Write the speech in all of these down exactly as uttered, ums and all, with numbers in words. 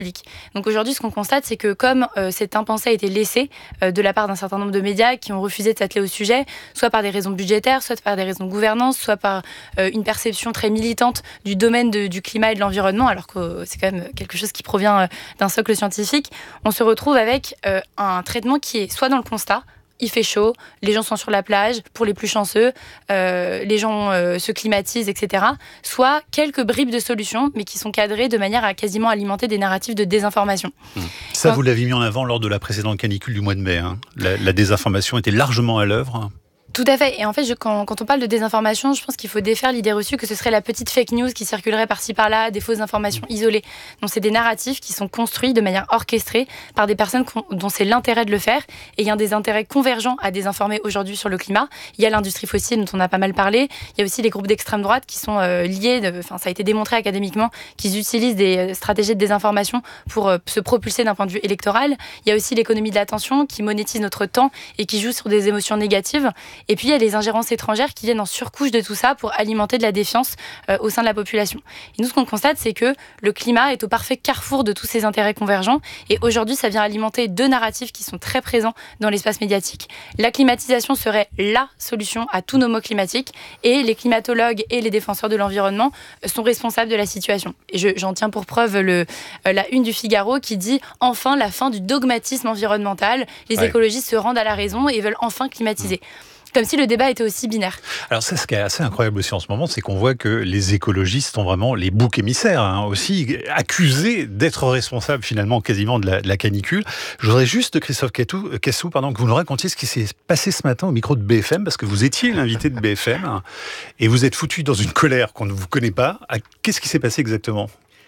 public. Donc aujourd'hui, ce qu'on constate, c'est que comme euh, cet impensé a été laissé euh, de la part d'un certain nombre de médias qui ont refusé de s'atteler au sujet, soit par des raisons budgétaires, soit par des raisons de gouvernance, soit par euh, une perception très militante du domaine de, du climat et de l'environnement, alors que euh, c'est quand même quelque chose qui provient euh, d'un socle scientifique, on se retrouve avec euh, un traitement qui est soit dans le constat, il fait chaud, les gens sont sur la plage, pour les plus chanceux, euh, les gens euh, se climatisent, et cetera. Soit quelques bribes de solutions, mais qui sont cadrées de manière à quasiment alimenter des narratifs de désinformation. Mmh. Ça, Quand... vous l'aviez mis en avant lors de la précédente canicule du mois de mai. Hein. La, la désinformation était largement à l'œuvre. Tout à fait. Et en fait, je, quand, quand on parle de désinformation, je pense qu'il faut défaire l'idée reçue que ce serait la petite fake news qui circulerait par-ci par-là, des fausses informations isolées. Donc, c'est des narratifs qui sont construits de manière orchestrée par des personnes dont c'est l'intérêt de le faire. Et il y a des intérêts convergents à désinformer aujourd'hui sur le climat. Il y a l'industrie fossile dont on a pas mal parlé. Il y a aussi les groupes d'extrême droite qui sont euh, liés, enfin, ça a été démontré académiquement, qu'ils utilisent des stratégies de désinformation pour euh, se propulser d'un point de vue électoral. Il y a aussi l'économie de l'attention qui monétise notre temps et qui joue sur des émotions négatives. Et puis, il y a les ingérences étrangères qui viennent en surcouche de tout ça pour alimenter de la défiance euh, au sein de la population. Et nous, ce qu'on constate, c'est que le climat est au parfait carrefour de tous ces intérêts convergents. Et aujourd'hui, ça vient alimenter deux narratifs qui sont très présents dans l'espace médiatique. La climatisation serait la solution à tous nos maux climatiques. Et les climatologues et les défenseurs de l'environnement sont responsables de la situation. Et je, j'en tiens pour preuve le, euh, la une du Figaro qui dit « Enfin, la fin du dogmatisme environnemental. Les ouais. écologistes se rendent à la raison et veulent enfin climatiser. Mmh. » Comme si le débat était aussi binaire. Alors ça, ce qui est assez incroyable aussi en ce moment, c'est qu'on voit que les écologistes sont vraiment les boucs émissaires, hein, aussi accusés d'être responsables finalement quasiment de la, de la canicule. Je voudrais juste, Christophe Cassou, pardon, que vous nous racontiez ce qui s'est passé ce matin au micro de B F M, parce que vous étiez l'invité de B F M, hein, et vous êtes foutu dans une colère qu'on ne vous connaît pas. Qu'est-ce qui s'est passé exactement ?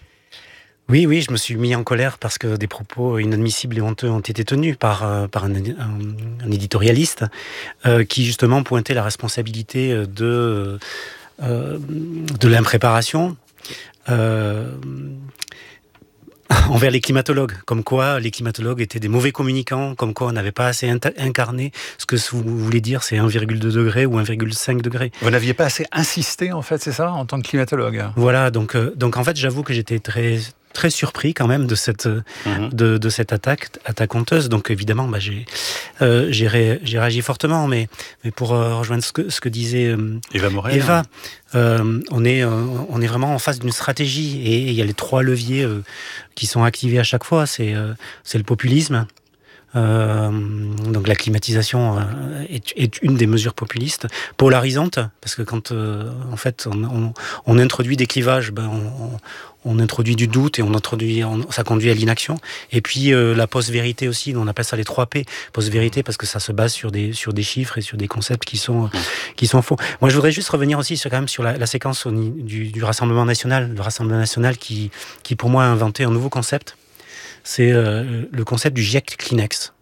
Oui, oui, je me suis mis en colère parce que des propos inadmissibles et honteux ont été tenus par, euh, par un, un, un éditorialiste euh, qui justement pointait la responsabilité de, euh, de l'impréparation euh, envers les climatologues, comme quoi les climatologues étaient des mauvais communicants, comme quoi on n'avait pas assez incarné ce que vous voulez dire, c'est un virgule deux degré ou un virgule cinq degré. Vous n'aviez pas assez insisté, en fait, c'est ça, en tant que climatologue ? Voilà, donc, euh, donc en fait, j'avoue que j'étais très... très surpris quand même de cette mmh. de, de cette attaque attaque honteuse. Donc évidemment, bah, j'ai euh, j'ai, ré, j'ai réagi fortement, mais mais pour euh, rejoindre ce que ce que disait euh, Eva Morel, Eva, euh, on est euh, on est vraiment en face d'une stratégie et il y a les trois leviers euh, qui sont activés à chaque fois. C'est euh, c'est le populisme. Euh, donc la climatisation euh, est, est une des mesures populistes, polarisantes, parce que quand euh, en fait on, on, on introduit des clivages, ben on, on, on introduit du doute et on introduit, on, ça conduit à l'inaction. Et puis euh, la post-vérité aussi, on appelle ça les trois P, post-vérité parce que ça se base sur des sur des chiffres et sur des concepts qui sont qui sont faux. Moi je voudrais juste revenir aussi sur quand même sur la, la séquence au, du, du Rassemblement national, le Rassemblement national qui qui pour moi a inventé un nouveau concept. C'est euh, le concept du GIEC Kleenex.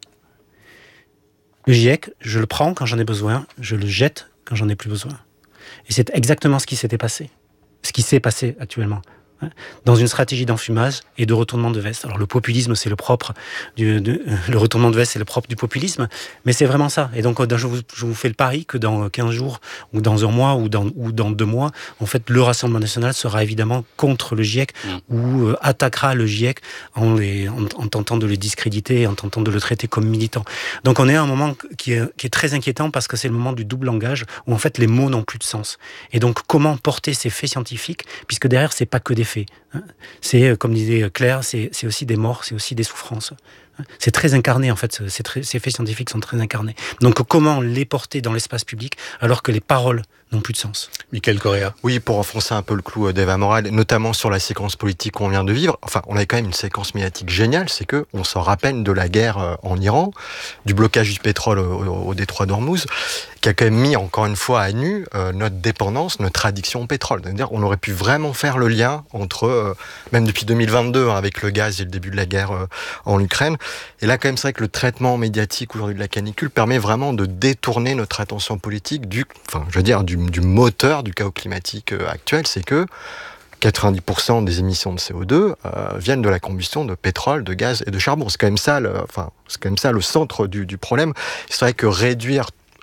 Le GIEC, je le prends quand j'en ai besoin, je le jette quand j'en ai plus besoin. Et c'est exactement ce qui s'était passé, ce qui s'est passé actuellement, hein, dans une stratégie d'enfumage et de retournement de veste. Alors le populisme, c'est le propre du, de, le retournement de veste, c'est le propre du populisme, mais c'est vraiment ça. Et donc je vous, je vous fais le pari que dans quinze jours, ou dans un mois, ou dans, ou dans deux mois, en fait, le Rassemblement national sera évidemment contre le GIEC, mmh. ou euh, attaquera le GIEC en, les, en, en tentant de le discréditer, en tentant de le traiter comme militant. Donc on est à un moment qui est, qui est très inquiétant parce que c'est le moment du double langage, où en fait les mots n'ont plus de sens. Et donc comment porter ces faits scientifiques, puisque derrière c'est pas que des faits. Hein. C'est, comme disait Claire, c'est, c'est aussi des morts, c'est aussi des souffrances. C'est très incarné en fait, c'est très, ces faits scientifiques sont très incarnés. Donc comment les porter dans l'espace public alors que les paroles n'ont plus de sens. Mickaël Correa. Oui, pour enfoncer un peu le clou d'Eva Morel, notamment sur la séquence politique qu'on vient de vivre, enfin on avait quand même une séquence médiatique géniale, c'est que on s'en rappelle de la guerre en Iran, du blocage du pétrole au, au, au détroit d'Ormuz, qui a quand même mis encore une fois à nu euh, notre dépendance, notre addiction au pétrole. C'est-à-dire on aurait pu vraiment faire le lien entre, euh, même depuis deux mille vingt-deux, hein, avec le gaz et le début de la guerre euh, en Ukraine. Et là quand même c'est vrai que le traitement médiatique aujourd'hui de la canicule permet vraiment de détourner notre attention politique du, enfin je veux dire du, du moteur du chaos climatique actuel, c'est que quatre-vingt-dix pour cent des émissions de C O deux euh, viennent de la combustion de pétrole, de gaz et de charbon. C'est quand même ça, le, enfin, c'est quand même ça le centre du, du problème. C'est vrai que réduire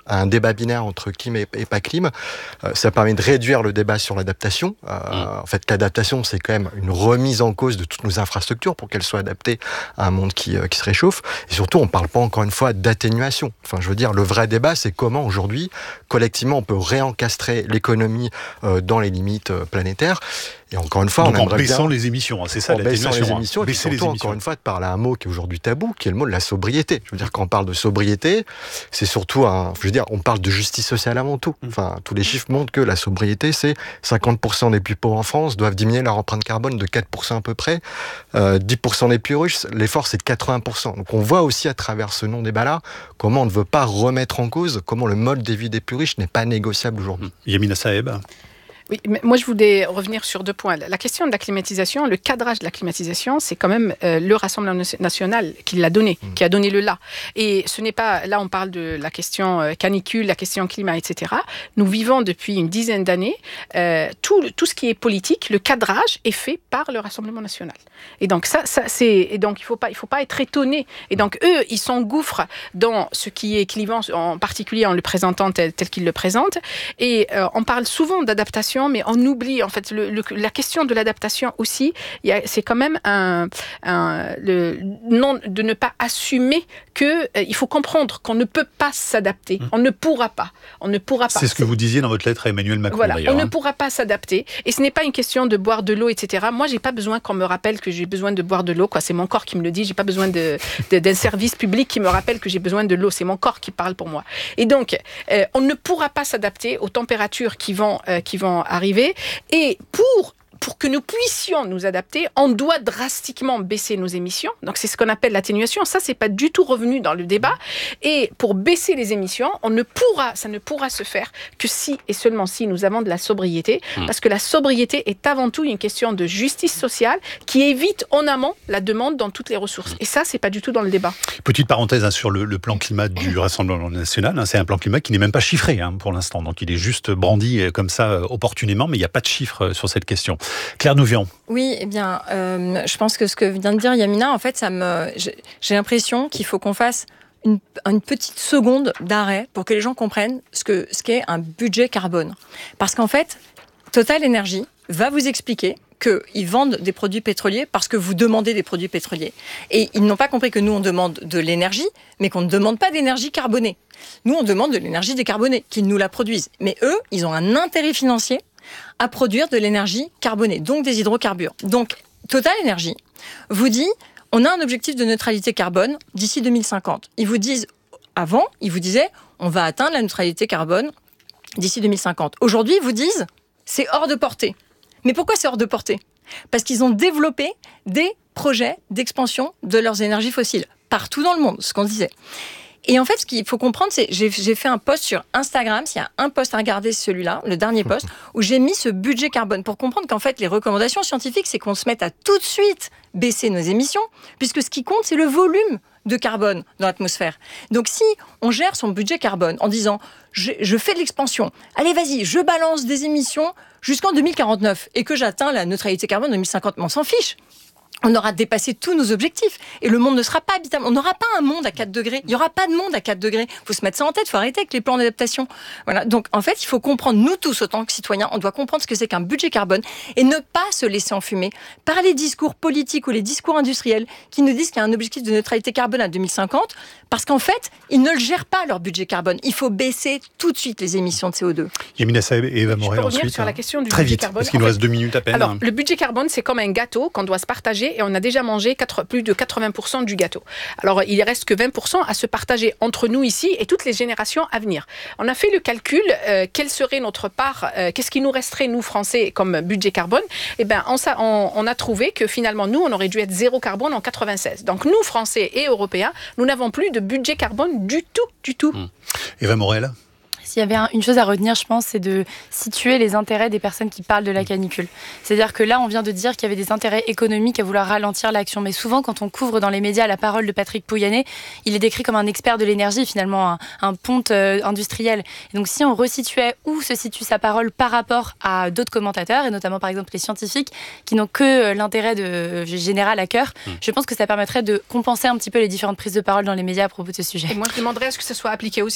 à un débat binaire entre clim et, et pas clim. Euh, ça permet de réduire le débat sur l'adaptation. Euh, mmh. En fait, l'adaptation, c'est quand même une remise en cause de toutes nos infrastructures pour qu'elles soient adaptées à un monde qui, euh, qui se réchauffe. Et surtout, on ne parle pas encore une fois d'atténuation. Enfin, je veux dire, le vrai débat, c'est comment aujourd'hui, collectivement, on peut réencastrer l'économie euh, dans les limites euh, planétaires. Et encore une fois, donc on aimerait en baissant bien, les émissions, hein, c'est ça en baissant l'atténuation. les émissions, hein. et puis surtout, encore une fois, de parler à un mot qui est aujourd'hui tabou, qui est le mot de la sobriété. Je veux dire, quand on parle de sobriété, c'est surtout un, je veux dire, on parle de justice sociale avant tout. Enfin, tous les chiffres montrent que la sobriété, c'est cinquante pour cent des plus pauvres en France doivent diminuer leur empreinte carbone de quatre pour cent à peu près, euh, dix pour cent des plus riches, l'effort c'est de quatre-vingts pour cent. Donc on voit aussi à travers ce non-débat-là comment on ne veut pas remettre en cause, comment le mode de vie des plus riches n'est pas négociable aujourd'hui. Yamina Saeb. Oui, mais moi je voulais revenir sur deux points. La question de la climatisation, le cadrage de la climatisation, c'est quand même euh, le Rassemblement national qui l'a donné, mmh. qui a donné le là. Et ce n'est pas, là on parle de la question euh, canicule, la question climat, et cetera. Nous vivons depuis une dizaine d'années, euh, tout, tout ce qui est politique, le cadrage est fait par le Rassemblement national. Et donc ça, ça c'est, et donc il faut pas, il faut pas être étonné. Et donc eux, ils s'engouffrent dans ce qui est clivant, en particulier en le présentant tel, tel qu'ils le présentent. Et euh, on parle souvent d'adaptation, mais on oublie en fait le, le, la question de l'adaptation aussi. Il y a, c'est quand même un, un le non de ne pas assumer que euh, il faut comprendre qu'on ne peut pas s'adapter. Mmh. On ne pourra pas. On ne pourra pas. C'est ce que vous disiez dans votre lettre à Emmanuel Macron. Voilà, d'ailleurs. On hein. ne pourra pas s'adapter. Et ce n'est pas une question de boire de l'eau, et cetera. Moi, j'ai pas besoin qu'on me rappelle que j'ai besoin de boire de l'eau. Quoi, c'est mon corps qui me le dit. J'ai pas besoin de, de d'un service public qui me rappelle que j'ai besoin de l'eau. C'est mon corps qui parle pour moi. Et donc, euh, on ne pourra pas s'adapter aux températures qui vont euh, qui vont arriver. Et pour Pour que nous puissions nous adapter, on doit drastiquement baisser nos émissions. Donc, c'est ce qu'on appelle l'atténuation. Ça, c'est pas du tout revenu dans le débat. Et pour baisser les émissions, on ne pourra, ça ne pourra se faire que si et seulement si nous avons de la sobriété. Mmh. Parce que la sobriété est avant tout une question de justice sociale qui évite en amont la demande dans toutes les ressources. Et ça, c'est pas du tout dans le débat. Petite parenthèse hein, sur le, le plan climat du Rassemblement national. Hein, c'est un plan climat qui n'est même pas chiffré hein, pour l'instant. Donc, il est juste brandi comme ça euh, opportunément, mais il n'y a pas de chiffres sur cette question. Claire Nouvion. Oui, eh bien, euh, je pense que ce que vient de dire Yamina, en fait, ça me, j'ai, j'ai l'impression qu'il faut qu'on fasse une, une petite seconde d'arrêt pour que les gens comprennent ce, que, ce qu'est un budget carbone. Parce qu'en fait, Total Energy va vous expliquer qu'ils vendent des produits pétroliers parce que vous demandez des produits pétroliers. Et ils n'ont pas compris que nous, on demande de l'énergie, mais qu'on ne demande pas d'énergie carbonée. Nous, on demande de l'énergie décarbonée, qu'ils nous la produisent. Mais eux, ils ont un intérêt financier à produire de l'énergie carbonée, donc des hydrocarbures. Donc, Total Energy vous dit, on a un objectif de neutralité carbone d'ici deux mille cinquante. Ils vous disent, avant, ils vous disaient, on va atteindre la neutralité carbone d'ici deux mille cinquante. Aujourd'hui, ils vous disent, c'est hors de portée. Mais pourquoi c'est hors de portée ? Parce qu'ils ont développé des projets d'expansion de leurs énergies fossiles, partout dans le monde, ce qu'on disait. Et en fait, ce qu'il faut comprendre, c'est j'ai, j'ai fait un post sur Instagram, s'il y a un post à regarder, celui-là, le dernier post, où j'ai mis ce budget carbone pour comprendre qu'en fait, les recommandations scientifiques, c'est qu'on se mette à tout de suite baisser nos émissions, puisque ce qui compte, c'est le volume de carbone dans l'atmosphère. Donc, si on gère son budget carbone en disant je, je fais de l'expansion, allez, vas-y, je balance des émissions jusqu'en deux mille quarante-neuf et que j'atteins la neutralité carbone en deux mille cinquante, mais on s'en fiche. On aura dépassé tous nos objectifs et le monde ne sera pas habitable. On n'aura pas un monde à quatre degrés. Il n'y aura pas de monde à quatre degrés. Il faut se mettre ça en tête. Il faut arrêter avec les plans d'adaptation. Voilà. Donc, en fait, il faut comprendre, nous tous, autant que citoyens, on doit comprendre ce que c'est qu'un budget carbone et ne pas se laisser enfumer par les discours politiques ou les discours industriels qui nous disent qu'il y a un objectif de neutralité carbone à deux mille cinquante parce qu'en fait, ils ne le gèrent pas, leur budget carbone. Il faut baisser tout de suite les émissions de C O deux. Yamina Saeb et Eva Morel ensuite. Sur la question du Très budget vite, carbone. parce qu'il nous reste deux minutes à peine. Alors, le budget carbone, c'est comme un gâteau qu'on doit se partager et on a déjà mangé quatre, plus de quatre-vingts pour cent du gâteau. Alors, il ne reste que vingt pour cent à se partager entre nous ici et toutes les générations à venir. On a fait le calcul, euh, quelle serait notre part, euh, qu'est-ce qui nous resterait, nous, Français, comme budget carbone ? Eh bien, on, on, on a trouvé que finalement, nous, on aurait dû être zéro carbone en quatre-vingt-seize. Donc, nous, Français et Européens, nous n'avons plus de budget carbone du tout, du tout. Mmh. Eva Morel ? S'il y avait une chose à retenir, je pense, c'est de situer les intérêts des personnes qui parlent de la canicule. C'est-à-dire que là, on vient de dire qu'il y avait des intérêts économiques à vouloir ralentir l'action. Mais souvent, quand on couvre dans les médias la parole de Patrick Pouyanné, il est décrit comme un expert de l'énergie, finalement, un, un ponte euh, industriel. Et donc, si on resituait où se situe sa parole par rapport à d'autres commentateurs, et notamment, par exemple, les scientifiques, qui n'ont que l'intérêt de, général à cœur, mmh. je pense que ça permettrait de compenser un petit peu les différentes prises de parole dans les médias à propos de ce sujet. Et moi, je demanderais à ce que ce soit appliqué aussi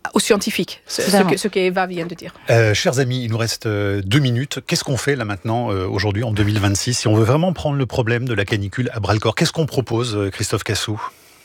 aux scientifiques, ce, ce, que, ce qu'Eva vient de dire. Euh, chers amis, il nous reste euh, deux minutes. Qu'est-ce qu'on fait là maintenant, euh, aujourd'hui, en deux mille vingt-six, si on veut vraiment prendre le problème de la canicule à bras-le-corps? Qu'est-ce qu'on propose, euh, Christophe Cassou?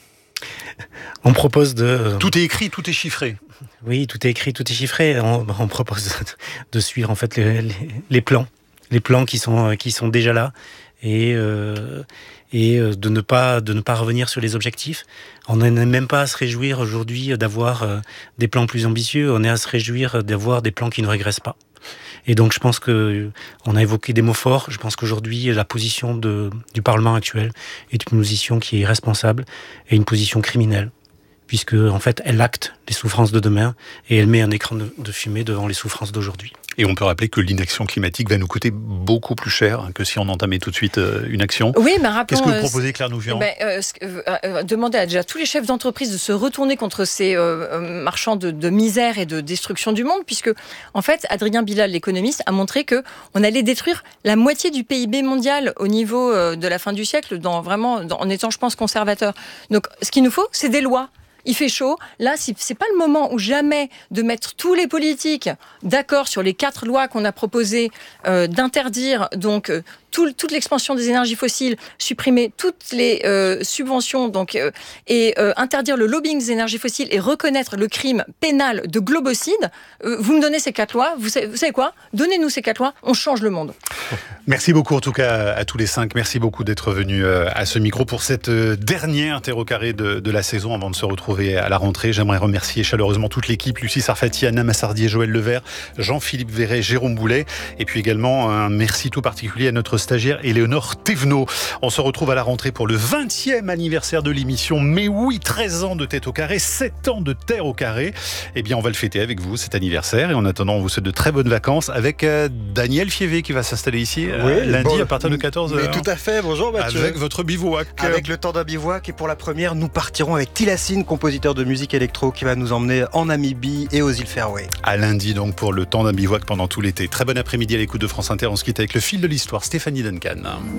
On propose de... Tout est écrit, tout est chiffré. Oui, tout est écrit, tout est chiffré. On, on propose de suivre en fait les, les, les plans, les plans qui sont qui sont déjà là, et euh, et de ne pas de ne pas revenir sur les objectifs. On n'est même pas à se réjouir aujourd'hui d'avoir des plans plus ambitieux. On est à se réjouir d'avoir des plans qui ne régressent pas. Et donc je pense que on a évoqué des mots forts. Je pense qu'aujourd'hui la position de, du Parlement actuel est une position qui est irresponsable et une position criminelle, puisque en fait elle acte les souffrances de demain et elle met un écran de, de fumée devant les souffrances d'aujourd'hui. Et on peut rappeler que l'inaction climatique va nous coûter beaucoup plus cher que si on entamait tout de suite une action. Oui, mais rappelons... Qu'est-ce que vous proposez, Claire Nouvian? ben, euh, euh, Demander à déjà tous les chefs d'entreprise de se retourner contre ces euh, marchands de, de misère et de destruction du monde, puisque, en fait, Adrien Bilal, l'économiste, a montré qu'on allait détruire la moitié du P I B mondial au niveau euh, de la fin du siècle, dans, vraiment, dans, en étant, je pense, conservateur. Donc, ce qu'il nous faut, c'est des lois. Il fait chaud. Là, c'est pas le moment ou jamais de mettre tous les politiques d'accord sur les quatre lois qu'on a proposées, euh, d'interdire donc euh, tout, toute l'expansion des énergies fossiles, supprimer toutes les euh, subventions, donc euh, et euh, interdire le lobbying des énergies fossiles et reconnaître le crime pénal de globocide. Euh, vous me donnez ces quatre lois. Vous savez, vous savez quoi? Donnez-nous ces quatre lois. On change le monde. Merci beaucoup en tout cas à tous les cinq. Merci beaucoup d'être venus à ce micro pour cette dernière Terre au carré de, de la saison avant de se retrouver à la rentrée. J'aimerais remercier chaleureusement toute l'équipe, Lucie Sarfati, Anna Massardier, Joël Levert, Jean-Philippe Verret, Jérôme Boulet, et puis également un merci tout particulier à notre stagiaire Éléonore Thévenot. On se retrouve à la rentrée pour le vingtième anniversaire de l'émission. Mais oui, treize ans de Tête au carré, sept ans de Terre au carré. Eh bien, on va le fêter avec vous, cet anniversaire. Et en attendant, on vous souhaite de très bonnes vacances avec euh, Daniel Fievé qui va s'installer ici euh, oui, lundi bon, à partir de quatorze heures. Mais tout à fait, bonjour Mathieu. Avec votre bivouac. Avec le temps d'un bivouac. Et pour la première, nous partirons avec Tilassine, compositeur de musique électro, qui va nous emmener en Namibie et aux îles Faroé. À lundi donc pour le temps d'un bivouac pendant tout l'été. Très bon après-midi à l'écoute de France Inter. On se quitte avec le fil de l'histoire, Stéphanie Duncan.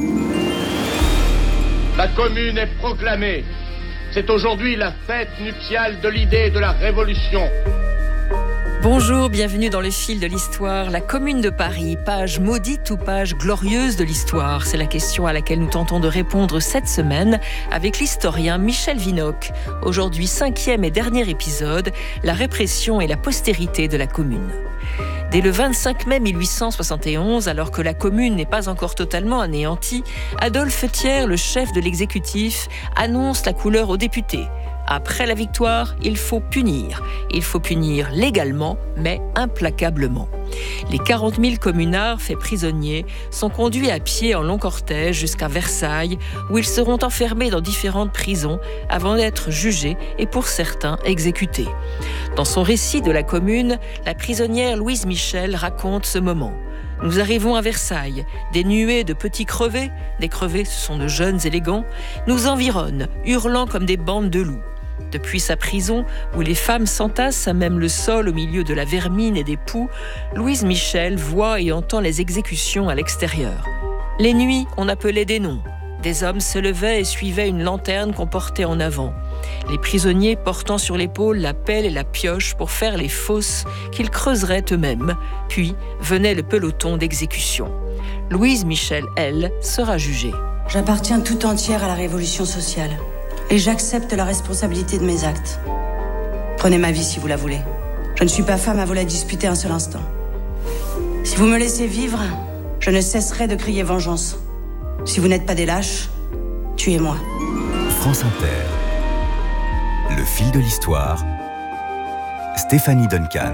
La commune est proclamée. C'est aujourd'hui la fête nuptiale de l'idée de la révolution. Bonjour, bienvenue dans le fil de l'histoire. La Commune de Paris, page maudite ou page glorieuse de l'histoire? C'est la question à laquelle nous tentons de répondre cette semaine avec l'historien Michel Vinocq. Aujourd'hui, cinquième et dernier épisode, la répression et la postérité de la Commune. Dès le vingt-cinq mai mille huit cent soixante et onze, alors que la Commune n'est pas encore totalement anéantie, Adolphe Thiers, le chef de l'exécutif, annonce la couleur aux députés. Après la victoire, il faut punir. Il faut punir légalement, mais implacablement. Les quarante mille communards faits prisonniers sont conduits à pied en long cortège jusqu'à Versailles, où ils seront enfermés dans différentes prisons avant d'être jugés et pour certains exécutés. Dans son récit de la Commune, la prisonnière Louise Michel raconte ce moment. Nous arrivons à Versailles. Des nuées de petits crevés, des crevés ce sont de jeunes élégants, nous environnent, hurlant comme des bandes de loups. Depuis sa prison, où les femmes s'entassent à même le sol au milieu de la vermine et des poux, Louise Michel voit et entend les exécutions à l'extérieur. Les nuits, on appelait des noms. Des hommes se levaient et suivaient une lanterne qu'on portait en avant. Les prisonniers portant sur l'épaule la pelle et la pioche pour faire les fosses qu'ils creuseraient eux-mêmes. Puis venait le peloton d'exécution. Louise Michel, elle, sera jugée. J'appartiens tout entière à la révolution sociale. Et j'accepte la responsabilité de mes actes. Prenez ma vie si vous la voulez. Je ne suis pas femme à vous la disputer un seul instant. Si vous me laissez vivre, je ne cesserai de crier vengeance. Si vous n'êtes pas des lâches, tuez-moi. France Inter. Le fil de l'histoire. Stéphanie Duncan.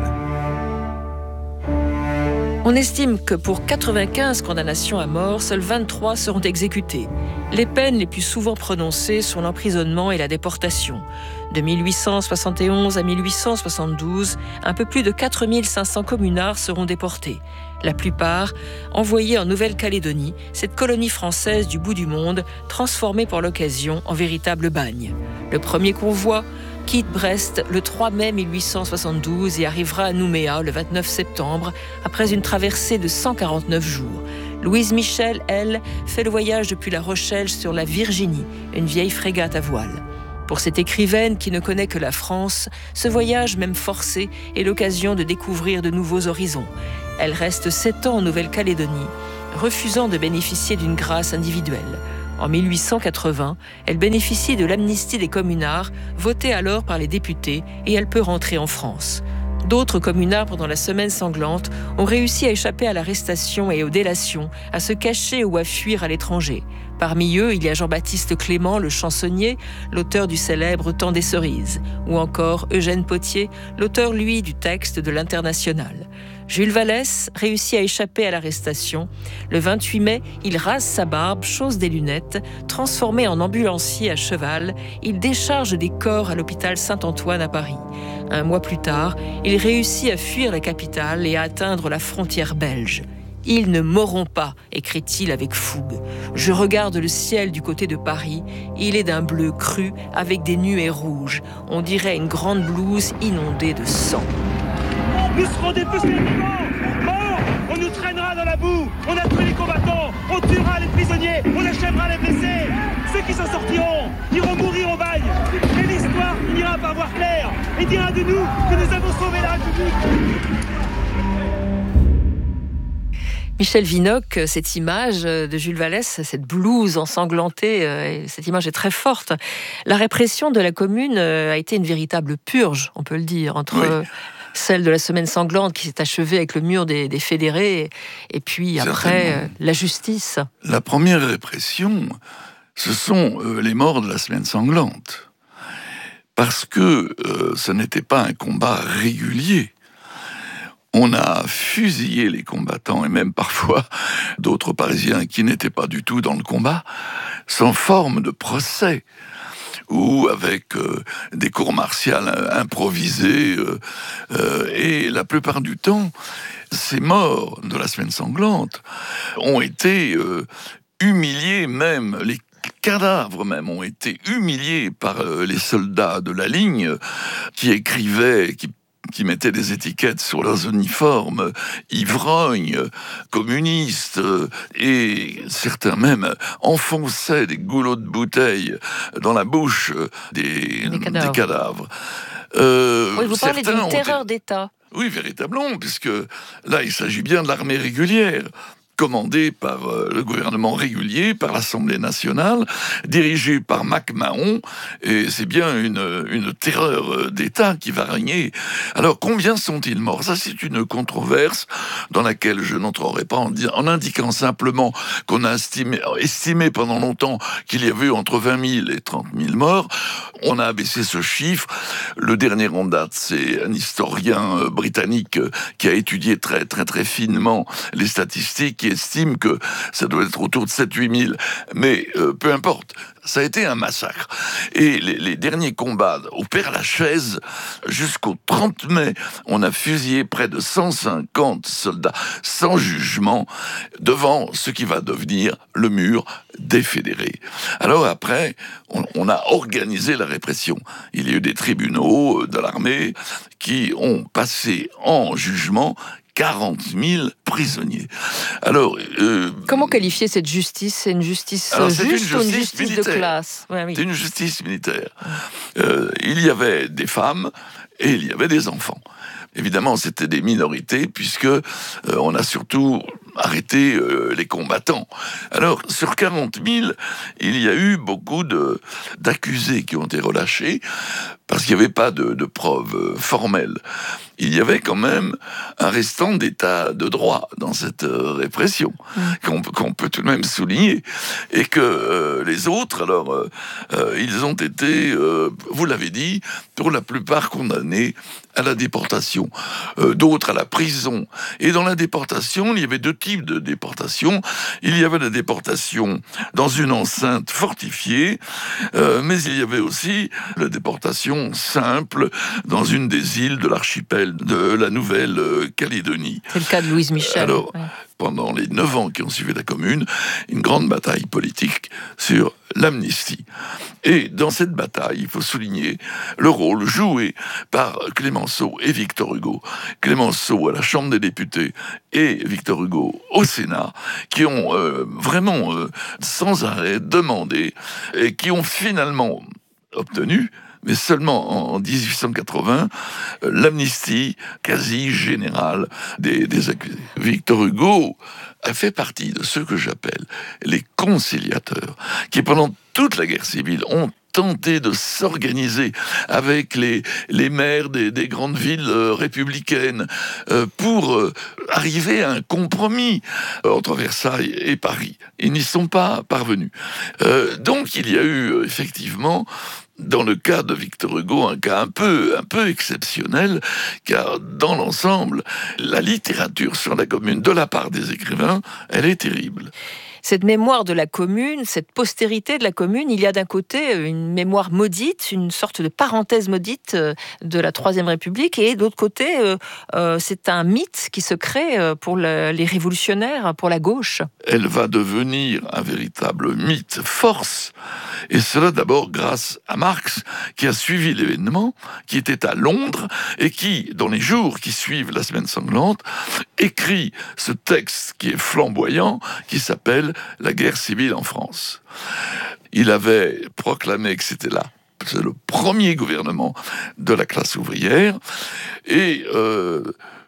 On estime que pour quatre-vingt-quinze condamnations à mort, seuls vingt-trois seront exécutées. Les peines les plus souvent prononcées sont l'emprisonnement et la déportation. De mille huit cent soixante et onze à mille huit cent soixante-douze, un peu plus de quatre mille cinq cents communards seront déportés. La plupart envoyés en Nouvelle-Calédonie, cette colonie française du bout du monde, transformée pour l'occasion en véritable bagne. Le premier convoi quitte Brest le trois mai mille huit cent soixante-douze et arrivera à Nouméa le vingt-neuf septembre, après une traversée de cent quarante-neuf jours. Louise Michel, elle, fait le voyage depuis La Rochelle sur la Virginie, une vieille frégate à voile. Pour cette écrivaine qui ne connaît que la France, ce voyage, même forcé, est l'occasion de découvrir de nouveaux horizons. Elle reste sept ans en Nouvelle-Calédonie, refusant de bénéficier d'une grâce individuelle. En mille huit cent quatre-vingts, elle bénéficie de l'amnistie des communards, votée alors par les députés, et elle peut rentrer en France. D'autres communards, pendant la semaine sanglante, ont réussi à échapper à l'arrestation et aux délations, à se cacher ou à fuir à l'étranger. Parmi eux, il y a Jean-Baptiste Clément, le chansonnier, l'auteur du célèbre Temps des cerises, ou encore Eugène Potier, l'auteur, lui, du texte de l'Internationale. Jules Vallès réussit à échapper à l'arrestation. Le vingt-huit mai, il rase sa barbe, chausse des lunettes, transformé en ambulancier à cheval, il décharge des corps à l'hôpital Saint-Antoine à Paris. Un mois plus tard, il réussit à fuir la capitale et à atteindre la frontière belge. « Ils ne mourront pas », écrit-il avec fougue. « Je regarde le ciel du côté de Paris. Il est d'un bleu cru avec des nuées rouges. On dirait une grande blouse inondée de sang. » Nous serons dépecés vivants, morts, on nous traînera dans la boue, on a tué les combattants, on tuera les prisonniers, on achèvera les blessés. Ceux qui s'en sortiront iront mourir au bagne. Et l'histoire finira par voir clair et dira de nous que nous avons sauvé la République. Michel Vinocq, cette image de Jules Vallès, cette blouse ensanglantée, cette image est très forte. La répression de la Commune a été une véritable purge, on peut le dire, entre... Oui. Celle de la semaine sanglante qui s'est achevée avec le mur des, des fédérés, et puis après, euh, la justice. La première répression, ce sont euh, les morts de la semaine sanglante. Parce que euh, ce n'était pas un combat régulier. On a fusillé les combattants, et même parfois d'autres Parisiens qui n'étaient pas du tout dans le combat, sans forme de procès, ou avec euh, des cours martiales improvisées. Euh, euh, et la plupart du temps, ces morts de la semaine sanglante ont été euh, humiliés, même les cadavres même ont été humiliés par euh, les soldats de la ligne qui écrivaient, qui qui mettaient des étiquettes sur leurs uniformes, ivrognes, communistes, et certains même enfonçaient des goulots de bouteille dans la bouche des, des cadavres. Des cadavres. Euh, oui, vous parlez d'une terreur été... d'État. Oui, véritablement, puisque là, il s'agit bien de l'armée régulière, commandé par euh, le gouvernement régulier, par l'Assemblée nationale, dirigé par MacMahon, et c'est bien une, une terreur d'État qui va régner. Alors, combien sont-ils morts? Ça, c'est une controverse dans laquelle je n'entrerai pas en, en indiquant simplement qu'on a estimé, estimé pendant longtemps qu'il y avait eu entre vingt mille et trente mille morts. On a abaissé ce chiffre. Le dernier en date, c'est un historien euh, britannique euh, qui a étudié très, très, très finement les statistiques, qui estime que ça doit être autour de sept à huit mille. Mais euh, peu importe, ça a été un massacre. Et les, les derniers combats au Père-Lachaise, jusqu'au trente mai, on a fusillé près de cent cinquante soldats sans jugement devant ce qui va devenir le mur des fédérés. Alors après, on, on a organisé la répression. Il y a eu des tribunaux de l'armée qui ont passé en jugement quarante mille prisonniers. Alors, euh, comment qualifier cette justice? C'est une justice alors, juste une justice ou une justice militaire. de classe? Ouais, oui. C'est une justice militaire. Euh, il y avait des femmes et il y avait des enfants. Évidemment, c'était des minorités, puisque euh, on a surtout arrêté euh, les combattants. Alors, sur quarante mille, il y a eu beaucoup de, d'accusés qui ont été relâchés, parce qu'il n'y avait pas de, de preuves euh, formelles. Il y avait quand même un restant d'état de droit dans cette euh, répression, mmh. qu'on, qu'on peut tout de même souligner. Et que euh, les autres, alors, euh, euh, ils ont été, euh, vous l'avez dit, pour la plupart condamnés à la déportation, euh, d'autres à la prison. Et dans la déportation, il y avait deux types de déportation. Il y avait la déportation dans une enceinte fortifiée, euh, mais il y avait aussi la déportation simple dans une des îles de l'archipel de la Nouvelle-Calédonie. C'est le cas de Louise Michel. Alors, ouais. Pendant les neuf ans qui ont suivi la Commune, une grande bataille politique sur l'amnistie. Et dans cette bataille, il faut souligner le rôle joué par Clémenceau et Victor Hugo. Clémenceau à la Chambre des députés et Victor Hugo au Sénat, qui ont euh, vraiment euh, sans arrêt demandé et qui ont finalement obtenu, mais seulement en dix-huit cent quatre-vingts, l'amnistie quasi générale des, des accusés. Victor Hugo a fait partie de ceux que j'appelle les conciliateurs, qui pendant toute la guerre civile ont tenté de s'organiser avec les, les maires des, des grandes villes euh, républicaines euh, pour euh, arriver à un compromis euh, entre Versailles et Paris. Ils n'y sont pas parvenus. Euh, donc il y a eu euh, effectivement, dans le cas de Victor Hugo, un cas un peu, un peu exceptionnel, car dans l'ensemble, la littérature sur la Commune, de la part des écrivains, elle est terrible. Cette mémoire de la Commune, cette postérité de la Commune, il y a d'un côté une mémoire maudite, une sorte de parenthèse maudite de la Troisième République, et de l'autre côté, euh, euh, c'est un mythe qui se crée pour le, les révolutionnaires, pour la gauche. Elle va devenir un véritable mythe force, et cela d'abord grâce à Marx, qui a suivi l'événement, qui était à Londres, et qui, dans les jours qui suivent la Semaine sanglante, écrit ce texte qui est flamboyant, qui s'appelle la guerre civile en France. Il avait proclamé que c'était là. C'est le premier gouvernement de la classe ouvrière. Et euh,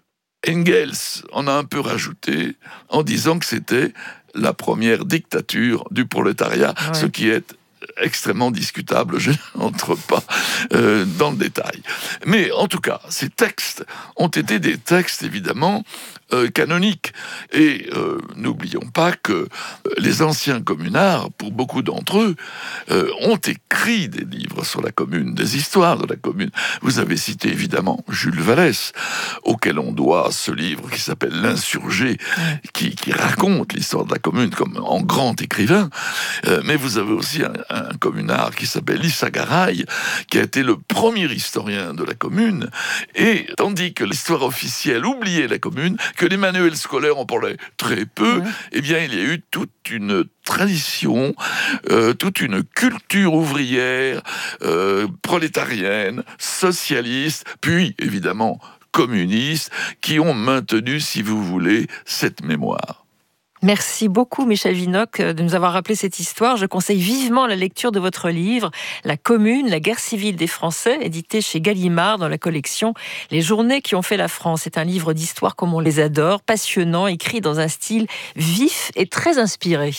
Engels en a un peu rajouté en disant que c'était la première dictature du prolétariat, ouais. Ce qui est extrêmement discutable, je n'entre pas euh, dans le détail. Mais en tout cas, ces textes ont été des textes, évidemment, euh, canoniques. Et euh, n'oublions pas que les anciens communards, pour beaucoup d'entre eux, euh, ont écrit des livres sur la Commune, des histoires de la Commune. Vous avez cité, évidemment, Jules Vallès, auquel on doit ce livre qui s'appelle L'Insurgé, qui, qui raconte l'histoire de la Commune comme en grand écrivain. Euh, mais vous avez aussi un, un communard qui s'appelle Issa Garay, qui a été le premier historien de la Commune, et tandis que l'histoire officielle oubliait la Commune, que les manuels scolaires en parlaient très peu, ouais. Eh bien, il y a eu toute une tradition, euh, toute une culture ouvrière, euh, prolétarienne, socialiste, puis, évidemment, communiste, qui ont maintenu, si vous voulez, cette mémoire. Merci beaucoup Michel Vinocq de nous avoir rappelé cette histoire. Je conseille vivement la lecture de votre livre « La Commune, la guerre civile des Français », édité chez Gallimard dans la collection « Les journées qui ont fait la France ». C'est un livre d'histoire comme on les adore, passionnant, écrit dans un style vif et très inspiré.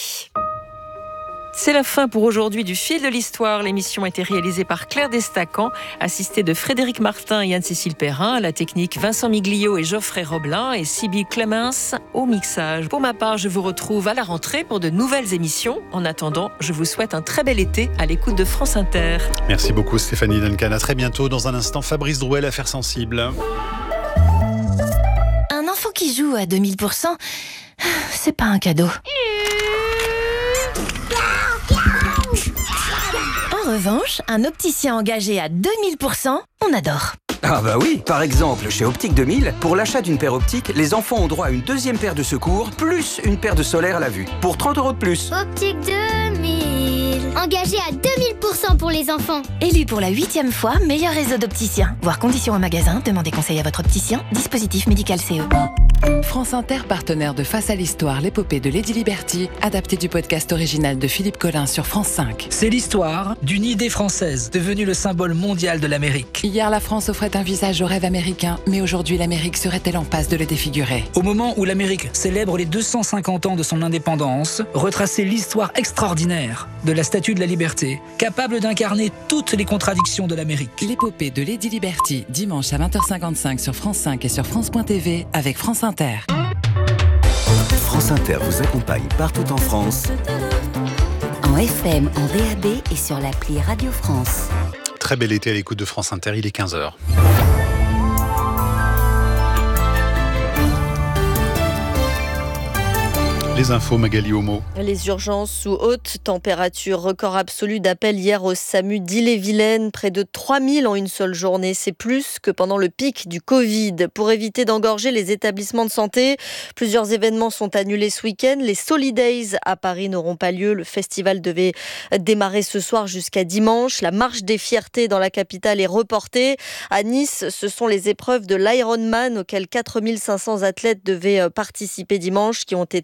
C'est la fin pour aujourd'hui du Fil de l'Histoire. L'émission a été réalisée par Claire Destacan, assistée de Frédéric Martin et Anne-Cécile Perrin, à la technique Vincent Miglio et Geoffrey Roblin et Sybille Clemens au mixage. Pour ma part, je vous retrouve à la rentrée pour de nouvelles émissions. En attendant, je vous souhaite un très bel été à l'écoute de France Inter. Merci beaucoup Stéphanie Duncan. À très bientôt. Dans un instant, Fabrice Drouel, Affaires sensibles. Un enfant qui joue à deux mille pour cent, c'est pas un cadeau. En revanche, un opticien engagé à deux mille pour cent, on adore. Ah bah oui, par exemple, chez Optique deux mille, pour l'achat d'une paire optique, les enfants ont droit à une deuxième paire de secours, plus une paire de solaire à la vue, pour trente euros de plus. Optique deux mille, engagé à deux mille pour cent pour les enfants. Élu pour la huitième fois, meilleur réseau d'opticiens. Voir conditions en magasin, demandez conseil à votre opticien, dispositif médical C E. France Inter, partenaire de Face à l'Histoire, l'épopée de Lady Liberty, adapté du podcast original de Philippe Collin sur France cinq. C'est l'histoire d'une idée française, devenue le symbole mondial de l'Amérique. Hier, la France offrait un visage au rêve américain, mais aujourd'hui, l'Amérique serait-elle en passe de le défigurer ? Au moment où l'Amérique célèbre les deux cent cinquante ans de son indépendance, retracer l'histoire extraordinaire de la Statue de la Liberté, capable d'incarner toutes les contradictions de l'Amérique. L'épopée de Lady Liberty, dimanche à vingt heures cinquante-cinq sur France cinq et sur France point T V avec France Inter. France Inter vous accompagne partout en France. En F M, en D A B et sur l'appli Radio France. Très bel été à l'écoute de France Inter, il est quinze heures. Les infos, Magali Homo. Les urgences sous haute température. Record absolu d'appels hier au SAMU d'Ille-et-Vilaine. Près de trois mille en une seule journée. C'est plus que pendant le pic du Covid. Pour éviter d'engorger les établissements de santé, plusieurs événements sont annulés ce week-end. Les Solidays à Paris n'auront pas lieu. Le festival devait démarrer ce soir jusqu'à dimanche. La marche des fiertés dans la capitale est reportée. À Nice, ce sont les épreuves de l'Ironman auxquelles quatre mille cinq cents athlètes devaient participer dimanche qui ont été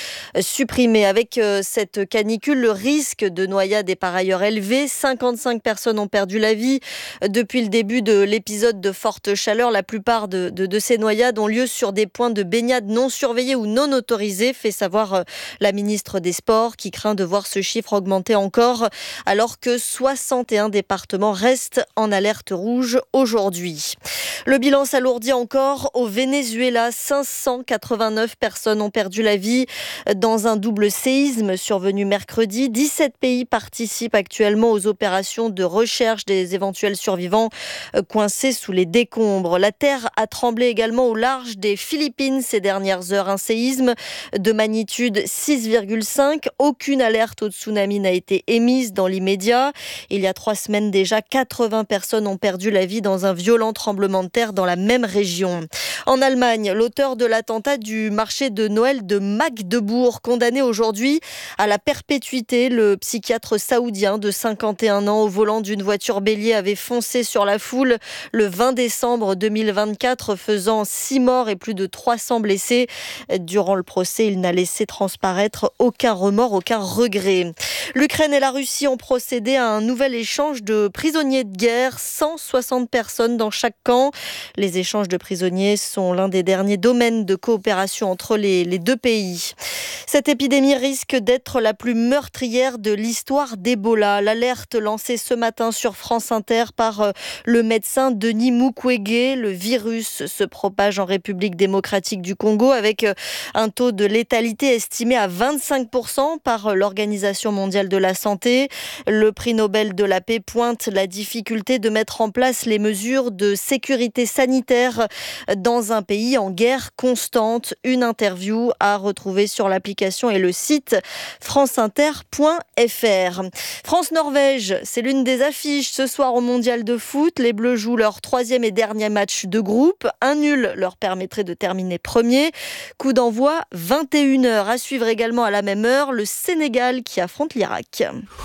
supprimés. Avec cette canicule, le risque de noyade est par ailleurs élevé. cinquante-cinq personnes ont perdu la vie depuis le début de l'épisode de forte chaleur. La plupart de, de, de ces noyades ont lieu sur des points de baignade non surveillés ou non autorisés, fait savoir la ministre des Sports, qui craint de voir ce chiffre augmenter encore, alors que soixante et un départements restent en alerte rouge aujourd'hui. Le bilan s'alourdit encore au Venezuela. cinq cent quatre-vingt-neuf personnes ont perdu la vie dans un double séisme survenu mercredi. dix-sept pays participent actuellement aux opérations de recherche des éventuels survivants coincés sous les décombres. La terre a tremblé également au large des Philippines ces dernières heures. Un séisme de magnitude six virgule cinq. Aucune alerte au tsunami n'a été émise dans l'immédiat. Il y a trois semaines déjà, quatre-vingts personnes ont perdu la vie dans un violent tremblement de terre dans la même région. En Allemagne, l'auteur de l'attentat du marché de Noël de Magdebourg, condamné aujourd'hui à la perpétuité, le psychiatre saoudien de cinquante et un ans au volant d'une voiture bélier avait foncé sur la foule le vingt décembre deux mille vingt-quatre, faisant six morts et plus de trois cents blessés. Durant le procès, il n'a laissé transparaître aucun remords, aucun regret. L'Ukraine et la Russie ont procédé à un nouvel échange de prisonniers de guerre, cent soixante personnes dans chaque camp. Les échanges de prisonniers sont l'un des derniers domaines de coopération entre les, les deux pays. Cette épidémie risque d'être la plus meurtrière de l'histoire d'Ebola. L'alerte lancée ce matin sur France Inter par le médecin Denis Mukwege. Le virus se propage en République démocratique du Congo avec un taux de létalité estimé à vingt-cinq pour cent par l'Organisation mondiale de la santé. Le prix Nobel de la paix pointe la difficulté de mettre en place les mesures de sécurité sanitaire dans un pays en guerre constante. Une interview à retrouver sur l'application et le site franceinter point f r. France-Norvège, c'est l'une des affiches ce soir au mondial de foot. Les Bleus jouent leur troisième et dernier match de groupe. Un nul leur permettrait de terminer premier. Coup d'envoi vingt et une heures. À suivre également à la même heure le Sénégal qui affronte l'Irak.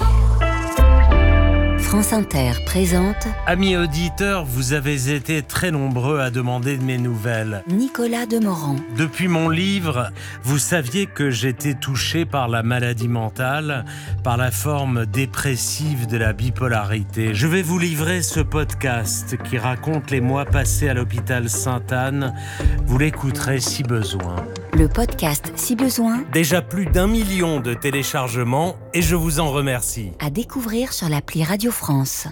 France Inter présente... Amis auditeurs, vous avez été très nombreux à demander de mes nouvelles. Nicolas Demorand. Depuis mon livre, vous saviez que j'étais touché par la maladie mentale, par la forme dépressive de la bipolarité. Je vais vous livrer ce podcast qui raconte les mois passés à l'hôpital Sainte-Anne. Vous l'écouterez si besoin. Le podcast Si besoin. Déjà plus d'un million de téléchargements et je vous en remercie. À découvrir sur l'appli Radio France.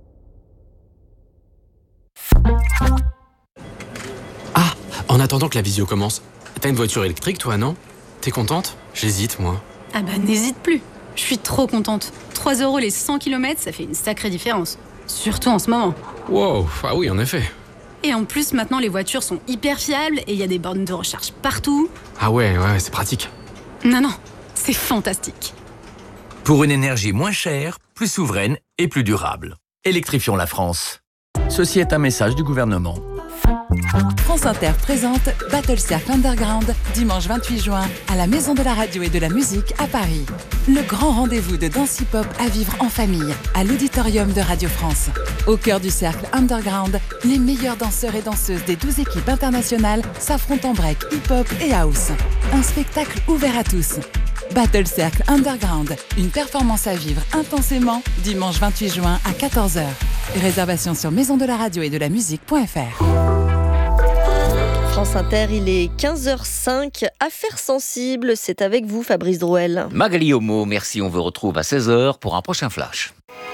Ah, en attendant que la visio commence, t'as une voiture électrique toi, non? T'es contente? J'hésite, moi. Ah bah n'hésite plus. Je suis trop contente. trois euros les cent kilomètres, ça fait une sacrée différence. Surtout en ce moment. Wow, ah oui, en effet. Et en plus, maintenant, les voitures sont hyper fiables et il y a des bornes de recharge partout. Ah ouais, ouais, c'est pratique. Non, non, c'est fantastique. Pour une énergie moins chère, plus souveraine et plus durable. Électrifions la France. Ceci est un message du gouvernement. France Inter présente Battle Circle Underground, dimanche vingt-huit juin, à la Maison de la Radio et de la Musique à Paris. Le grand rendez-vous de danse hip-hop à vivre en famille, à l'auditorium de Radio France. Au cœur du Cercle Underground, les meilleurs danseurs et danseuses des douze équipes internationales s'affrontent en break, hip-hop et house. Un spectacle ouvert à tous. Battle Circle Underground, une performance à vivre intensément, dimanche vingt-huit juin à quatorze heures. Réservation sur maison de la radio et de la musique point f r. France Inter, il est quinze heures cinq. Affaires sensibles, c'est avec vous Fabrice Drouel. Magali Homo, merci, on vous retrouve à seize heures pour un prochain flash.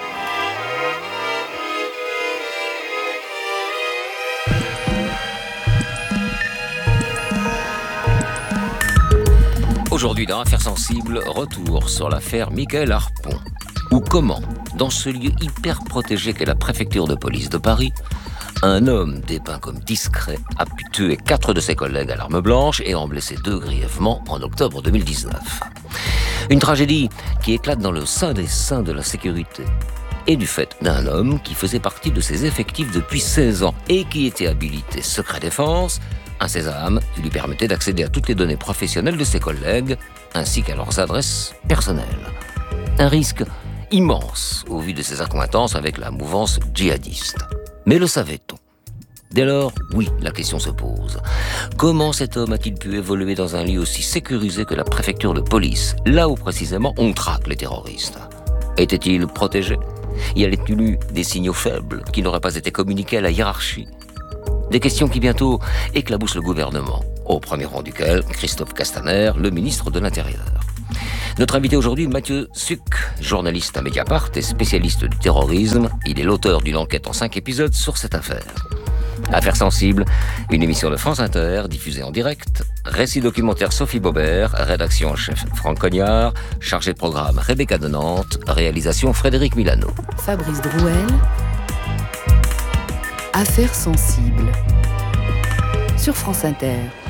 Aujourd'hui, dans Affaires sensibles, retour sur l'affaire Mickaël Harpon. Ou comment, dans ce lieu hyper protégé qu'est la préfecture de police de Paris, un homme dépeint comme discret a pu tuer quatre de ses collègues à l'arme blanche et en blesser deux grièvement en octobre deux mille dix-neuf. Une tragédie qui éclate dans le sein des seins de la sécurité et du fait d'un homme qui faisait partie de ses effectifs depuis seize ans et qui était habilité secret défense, un sésame qui lui permettait d'accéder à toutes les données professionnelles de ses collègues ainsi qu'à leurs adresses personnelles. Un risque immense au vu de ses accointances avec la mouvance djihadiste. Mais le savait-on ? Dès lors, oui, la question se pose. Comment cet homme a-t-il pu évoluer dans un lieu aussi sécurisé que la préfecture de police, là où précisément on traque les terroristes? Était-il protégé? Y avait-il eu des signaux faibles qui n'auraient pas été communiqués à la hiérarchie? Des questions qui bientôt éclaboussent le gouvernement, au premier rang duquel Christophe Castaner, le ministre de l'Intérieur. Notre invité aujourd'hui, Mathieu Suc, journaliste à Mediapart et spécialiste du terrorisme. Il est l'auteur d'une enquête en cinq épisodes sur cette affaire. Affaires sensibles, une émission de France Inter, diffusée en direct. Récit documentaire Sophie Baubert, rédaction en chef Franck Cognard, chargé de programme Rebecca de Nantes, réalisation Frédéric Milano. Fabrice Drouel, Affaires sensibles, sur France Inter.